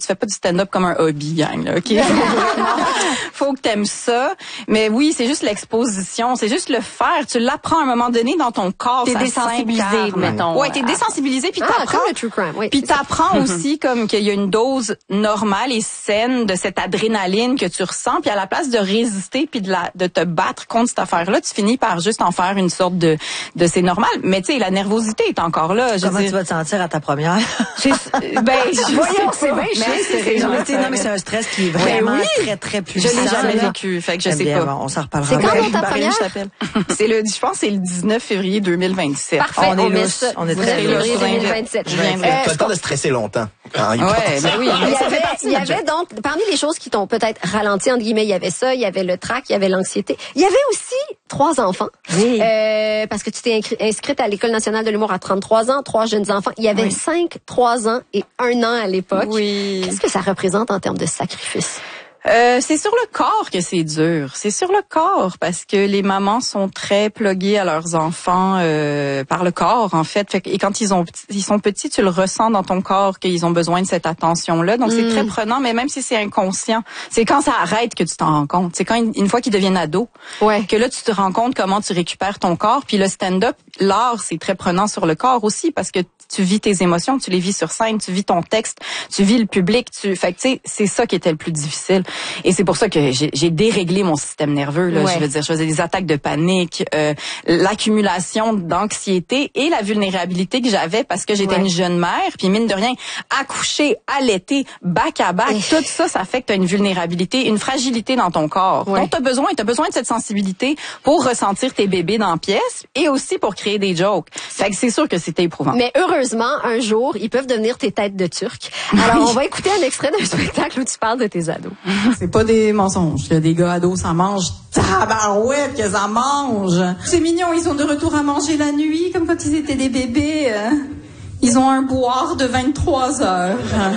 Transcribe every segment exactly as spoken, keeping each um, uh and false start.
fais pas du stand-up comme un hobby, gang, là, OK? Faut que t'aimes ça. Mais oui, c'est juste l'exposition, c'est juste le faire. Tu l'apprends à un moment donné dans ton corps. T'es désensibilisé, mettons. Ouais, t'es désensibilisé, puis ah, t'apprends. comme le true crime, oui. Puis t'apprends aussi comme qu'il y a une dose normale et saine de cette adrénaline que tu ressens, puis à la place de résister puis de la de te battre contre cette affaire-là, tu finis par juste en faire une sorte de de c'est normal. Mais tu sais, la nervosité est encore là. Je Comment veux tu vas te sentir à ta première? ben, je voyons, c'est bien c'est Non, mais c'est un stress qui est vraiment oui. très, très puissant. Je l'ai jamais vécu, fait que je eh sais bien, pas. Bon, on s'en reparlera. C'est quand Ben, dans ta Barine, première? je t'appelle. C'est le, je pense que c'est le dix-neuf février deux mille vingt-sept. Parfait, on, est on met lousse, ça. on est Vous très avez lousse. février deux mille vingt-sept. Je viendrai. Euh, T'as le temps de stresser longtemps. Quand il Ouais, pense. ben oui. Il y Ça fait avait, partie il de y notre avait donc, parmi les choses qui t'ont peut-être ralenti, entre guillemets, il y avait ça, il y avait le trac, il y avait l'anxiété. Il y avait aussi trois enfants. Oui. Euh, parce que tu t'es inscri- inscrite à l'École nationale de l'humour à trente-trois ans, trois jeunes enfants. Il y avait Oui. cinq, trois ans et un an à l'époque. Oui. Qu'est-ce que ça représente en termes de sacrifice? Euh, c'est sur le corps que c'est dur. C'est sur le corps parce que les mamans sont très pluguées à leurs enfants euh, par le corps en fait. Fait que, et quand ils ont ils sont petits, tu le ressens dans ton corps qu'ils ont besoin de cette attention-là. Donc c'est très prenant, mais même si c'est inconscient, c'est quand ça arrête que tu t'en rends compte. C'est quand une, une fois qu'ils deviennent ados, Ouais. que là tu te rends compte comment tu récupères ton corps. Puis le stand-up, l'art, c'est très prenant sur le corps aussi parce que tu vis tes émotions, tu les vis sur scène, tu vis ton texte, tu vis le public, tu fait que tu sais, c'est ça qui était le plus difficile. Et c'est pour ça que j'ai, j'ai déréglé mon système nerveux là, Ouais. je veux dire, je faisais des attaques de panique, euh, l'accumulation d'anxiété et la vulnérabilité que j'avais parce que j'étais Ouais. une jeune mère, puis mine de rien, accoucher, allaiter, bac à bac, Et... tout ça ça fait que tu as une vulnérabilité, une fragilité dans ton corps. Ouais. Donc tu as besoin, tu as besoin de cette sensibilité pour ressentir tes bébés dans la pièce et aussi pour créer des jokes. Fait que c'est sûr que c'était éprouvant. Mais heureusement, un jour, ils peuvent devenir tes têtes de turc. Alors, on va écouter un extrait d'un spectacle où tu parles de tes ados. C'est pas des mensonges. Il y a des gars ados, ça mange tabarouette que ça mange. C'est mignon, ils sont de retour à manger la nuit, comme quand ils étaient des bébés. euh. Ils ont un boire de vingt-trois heures.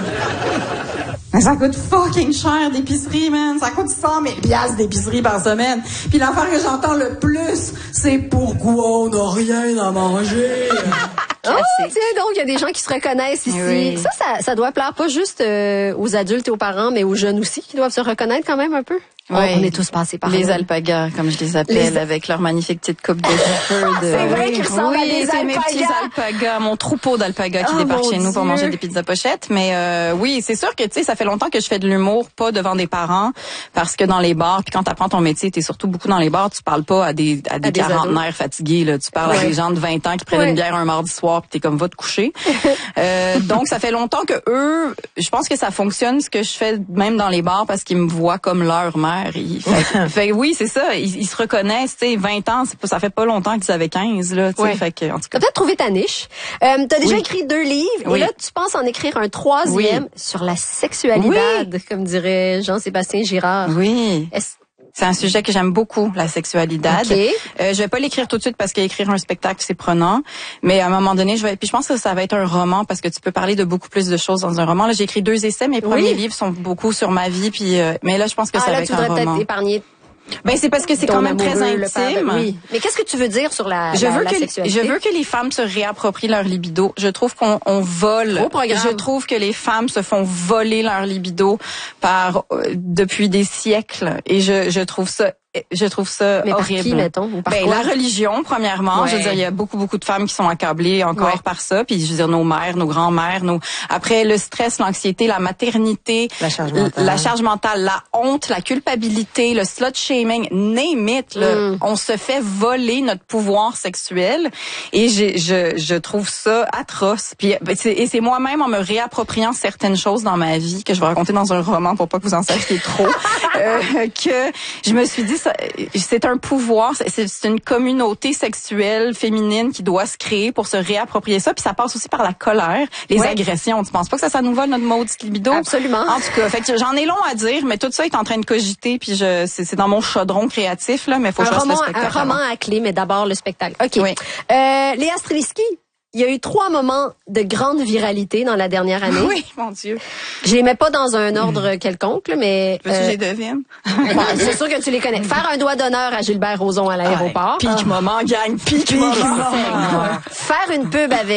Mais ça coûte fucking cher d'épicerie, man. Ça coûte cent mille piastres d'épicerie par semaine. Puis l'affaire que j'entends le plus, c'est pourquoi on n'a rien à manger. Oh, tiens, donc, il y a des gens qui se reconnaissent ici. Oui. Ça, ça, ça doit plaire pas juste euh, aux adultes et aux parents, mais aux jeunes aussi, qui doivent se reconnaître quand même un peu. Oui. On, on est tous passés par les là. alpagas, comme je les appelle, Les- avec leur magnifique petite coupe de cheveux. De... C'est vrai qu'ils ressemblent à oui, des c'est mes alpagas. petits alpagas, mon troupeau d'alpagas qui Oh, débarque mon chez nous pour Dieu. manger des pizzas pochettes. Mais euh, oui, c'est sûr que tu sais, ça fait longtemps que je fais de l'humour, pas devant des parents, parce que dans les bars, puis quand t'apprends ton métier, t'es surtout beaucoup dans les bars, tu parles pas à des à des, À des quarantenaires fatigués. Là, tu parles Ouais. à des gens de vingt ans qui prennent Ouais. une bière un mardi soir, puis t'es comme va te coucher. euh, donc ça fait longtemps que eux, je pense que ça fonctionne ce que je fais même dans les bars parce qu'ils me voient comme leur mère. Ils, fait, fait, oui, c'est ça. Ils, ils se reconnaissent. Tu sais, vingt ans, c'est pas, ça fait pas longtemps qu'ils avaient quinze là. Tu sais, Ouais. fait que en tout T'as cas. peut-être trouvé ta niche. Euh, t'as déjà Oui. écrit deux livres Oui. et là, tu penses en écrire un troisième Oui. sur la sexualité, comme dirait Jean-Sébastien Girard. Oui. Est-ce- C'est un sujet que j'aime beaucoup, la sexualité. Ok. Euh, je vais pas l'écrire tout de suite parce qu'écrire un spectacle c'est prenant, mais à un moment donné, je vais. Puis je pense que ça va être un roman parce que tu peux parler de beaucoup plus de choses dans un roman. Là, j'ai écrit deux essais. Mes premiers livres sont beaucoup sur ma vie, puis euh, mais là, je pense que Ah ça là, va tu être un voudrais peut-être roman. épargner Ben c'est parce que c'est ton quand même très amoureux, le père de- intime. Oui. Mais qu'est-ce que tu veux dire sur la, Je la, veux la que sexualité? je veux que les femmes se réapproprient leur libido. Je trouve qu'on on vole. Gros programme. Je trouve que les femmes se font voler leur libido par euh, depuis des siècles et je je trouve ça je trouve ça Mais par horrible. qui, mettons, ou par ben, quoi? la religion, premièrement. Ouais. Je veux dire, il y a beaucoup, beaucoup de femmes qui sont accablées encore Ouais. par ça. Puis, je veux dire, nos mères, nos grands-mères, nos... Après, le stress, l'anxiété, la maternité, La charge mentale. la charge mentale, la honte, la culpabilité, le slut-shaming, name it, là. Mm. On se fait voler notre pouvoir sexuel. Et j'ai- je, je trouve ça atroce. Puis, ben, c'est- et c'est moi-même en me réappropriant certaines choses dans ma vie que je vais raconter dans un roman pour pas que vous en sachiez trop, euh, que je me suis dit, ça, c'est un pouvoir, c'est c'est une communauté sexuelle féminine qui doit se créer pour se réapproprier ça. Puis ça passe aussi par la colère, les Ouais. agressions. Tu penses pas que ça, ça nous vole notre maudite libido? Absolument. En tout cas, fait que j'en ai long à dire, mais tout ça est en train de cogiter. Puis je, c'est c'est dans mon chaudron créatif là, mais faut que un je fasse roman, le un spectacle. roman avant. à clé, mais d'abord le spectacle. OK. Oui. Euh, Léa Streliski, il y a eu trois moments de grande viralité dans la dernière année. Oui, mon Dieu. Je les mets pas dans un ordre quelconque, là, mais Veux-tu que euh, je les devine? bon, c'est sûr que tu les connais. Faire un doigt d'honneur à Gilbert Rozon à l'aéroport. Pique moment, gang, pique moment. Faire une pub avec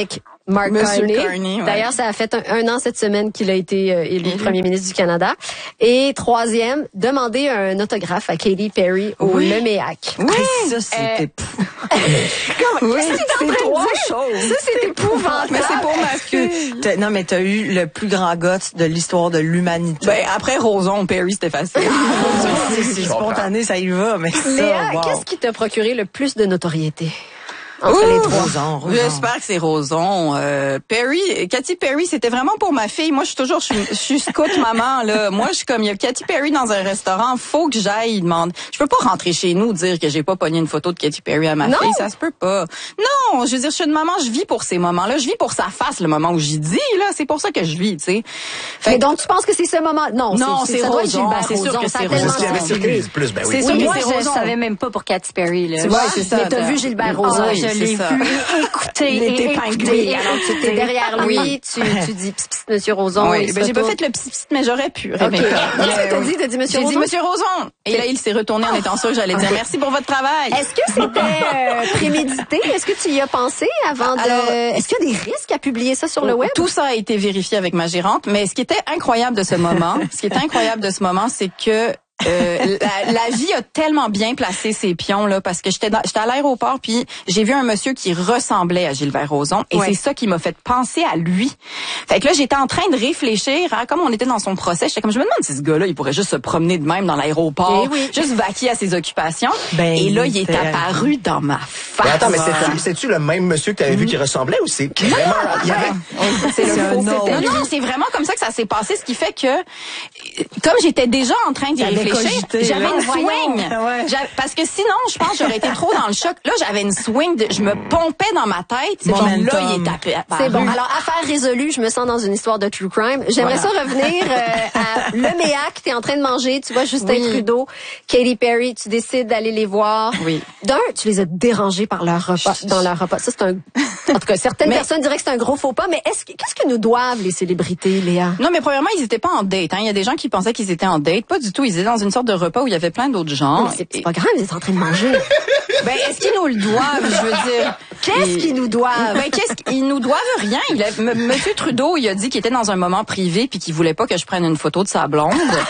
Mark Monsieur Carney. Carney, ouais. D'ailleurs, ça a fait un, un an cette semaine qu'il a été euh, élu Mm-hmm. premier ministre du Canada. Et troisième, demander un autographe à Katy Perry au Oui. Leméac. Oui. Hey, ça, c'était... Comme, qu'est-ce que t'es en train trois de dire? choses. Ça, c'est épouvantable. Mais c'est pour ma fille. Que t'as- non, mais t'as eu le plus grand guts de l'histoire de l'humanité. Ben, après Roson, Perry, c'était facile. c'est c'est spontané, ça y va, mais ça, Léa, wow. qu'est-ce qui t'a procuré le plus de notoriété? Entre les trois. Roson, Roson. J'espère que c'est Roson. Euh, Perry, Katy Perry, c'était vraiment pour ma fille. Moi, je suis toujours, je suis, je suis scout maman, là. Moi, je suis comme, il y a Katy Perry dans un restaurant, faut que j'aille demander. Je peux pas rentrer chez nous dire que j'ai pas pogné une photo de Katy Perry à ma Non. fille. Ça se peut pas. Non, je veux dire, je suis une maman, je vis pour ces moments-là. Je vis pour sa face, le moment où j'y dis, là. C'est pour ça que je vis, tu sais. Fait Mais que- donc, tu penses que c'est ce moment? Non, Non, c'est, c'est ça doit être Roson. Gilbert C'est sûr Rozon. que Ça a c'est tellement Roson. C'est ce qui avait circulé. circulé plus, ben oui. C'est Oui, sûr, moi, mais c'est je Roson. savais même pas pour Katy Perry. Là. Tu vois, c'est ça. Mais t'as vu Gilbert Ah, Rozon. oui, je c'est l'ai ça. vu et écouté. Il et était écouté. épinglé. Alors, tu t'es derrière lui, Oui. tu, tu dis, psst, psst, monsieur Rozon. Oui, il se ben, j'ai pas retourne. fait le psst psst, mais j'aurais pu. OK. Rebecca. Qu'est-ce que t'as Mais, dit? T'as dit monsieur J'ai dit Rozon? Monsieur Roson. Et là, il s'est retourné en étant sûr que j'allais dire merci pour votre travail. Est-ce que c'était euh, prémédité? Est-ce que tu y as pensé avant de... Alors, Est-ce qu'il y a des risques à publier ça sur le web? Tout ça a été vérifié avec ma gérante, mais ce qui était incroyable de ce moment, ce qui était incroyable de ce moment, c'est que euh, la, la vie a tellement bien placé ses pions là, parce que j'étais dans- j'étais à l'aéroport puis j'ai vu un monsieur qui ressemblait à Gilbert Rozon et Ouais. c'est ça qui m'a fait penser à lui. Fait que là j'étais en train de réfléchir, hein, comme on était dans son procès, j'étais comme je me demande si ce gars-là il pourrait juste se promener de même dans l'aéroport, Eh oui. juste vaquer à ses occupations. Ben, et là il est c'était- apparu dans ma face. Mais attends, mais c'est-tu, c'est-tu le même monsieur que t'avais vu qui ressemblait ou c'est vraiment... Il y avait... C'est le C'est faux. un autre. Non, non, c'est vraiment comme ça que ça s'est passé, ce qui fait que, euh, comme j'étais déjà en train d'y T'avais réfléchir, cogité, j'avais là. une swing. Voyons. Ouais. J'avais- Parce que sinon, je pense que j'aurais été trop dans le choc. Là, j'avais une swing, de- je me pompais dans ma tête. C'est genre, Momentum. là, il est tapé. C'est bon. Alors, affaire résolue, je me sens dans une histoire de true crime. J'aimerais Voilà. ça revenir euh, à Leméac. T'es en train de manger, tu vois Justin Oui. Trudeau, Katy Perry, tu décides d'aller les voir. Oui. D'un, tu les as dérangés par leur repas, dans leur repas. Ça, c'est un... En tout cas, certaines Mais- personnes diraient que c'est un gros faux pas, mais est-ce que, qu'est-ce que nous doivent les célébrités, Léa? Non, mais premièrement, ils étaient pas en date. Hein. Il y a des gens qui pensaient qu'ils étaient en date. Pas du tout. Ils étaient dans une sorte de repas où il y avait plein d'autres gens. Mais c'est, c'est pas grave, ils étaient en train de manger. Ben, est-ce qu'ils nous le doivent? Je veux dire. Qu'est-ce Et- qu'ils nous doivent? Ben, qu'est-ce qu'ils nous doivent rien. Il a, M- Monsieur Trudeau, il a dit qu'il était dans un moment privé puis qu'il voulait pas que je prenne une photo de sa blonde.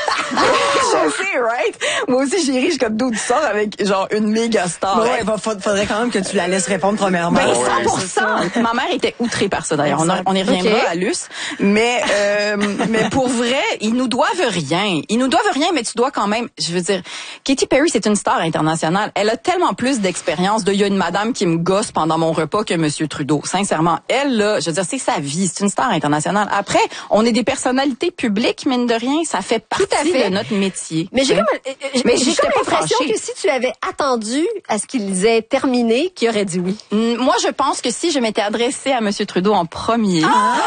Je sais, right? Moi aussi, j'ai ri, je suis comme d'où tu sors avec, genre, une méga star. Ouais, va- fa- faudrait quand même que tu la laisses répondre premièrement. Ben, Ouais, cent pour c'est ça. cent. Ma mère était outrée par ça, d'ailleurs. On, a- on y reviendra Ok. à Luce. Mais, euh, mais pour vrai, ils nous doivent rien. Ils nous doivent rien, mais tu dois quand même, je veux dire, Katy Perry, c'est une star internationale. Elle a tellement plus d'expérience de, il y a une madame qui me gosse pendant mon repas que Monsieur Trudeau. Sincèrement, elle, là, je veux dire, c'est sa vie. C'est une star internationale. Après, on est des personnalités publiques, mine de rien. Ça fait partie à fait. de notre métier. Mais j'ai Tu sais. comme, euh, euh, Mais j'ai j'étais comme pas l'impression fâchée. que si tu avais attendu à ce qu'ils aient terminé, qu'il aurait dit oui. Mm, Moi, je pense que si je m'étais adressée à Monsieur Trudeau en premier.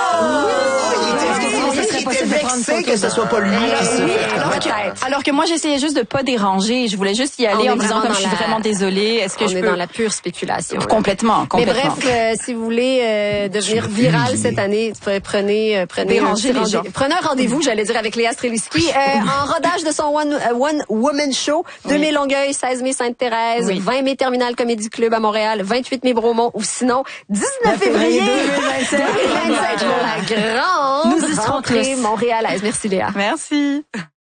Il était vexé que ce soit pas lui. là, ça. Oui, alors que, alors que moi, j'essayais juste de pas déranger. Je voulais juste y On aller est en disant vraiment comme dans je suis la- vraiment désolée. Est-ce que On je est peux dans la pure spéculation. là. complètement, Mais complètement. bref, euh, si vous voulez euh, devenir viral cette année, prenez prenez, euh, prenez, un Dérangez petit les rendez- gens. prenez un rendez-vous, j'allais dire avec Léa Streliski, euh, en rodage de son One, euh, one Woman Show, deux mai Longueuil, seize mai Sainte-Thérèse, Oui. vingt mai Terminal Comedy Club à Montréal, vingt-huit mai Bromont ou sinon dix-neuf février février deux mille vingt-sept pour la grande Nous y serons rentrée tous. montréalaise. Merci Léa. Merci.